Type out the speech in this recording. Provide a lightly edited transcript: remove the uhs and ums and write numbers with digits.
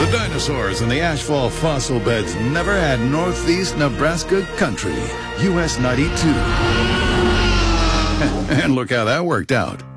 The dinosaurs in the Ashfall fossil beds never had northeast Nebraska country. US 92. And look how that worked out.